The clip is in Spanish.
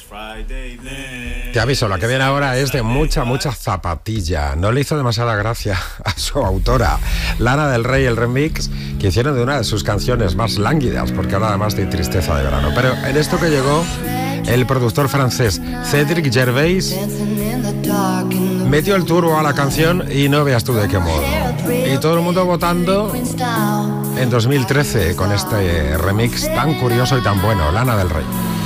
Te aviso, la que viene ahora es de mucha zapatilla. No le hizo demasiada gracia a su autora, Lana del Rey, el remix que hicieron de una de sus canciones más lánguidas, porque habla además de tristeza de verano. Pero en esto que llegó el productor francés Cédric Gervais, metió el turbo a la canción y no veas tú de qué modo. Y todo el mundo votando en 2013 con este remix tan curioso y tan bueno, Lana del Rey.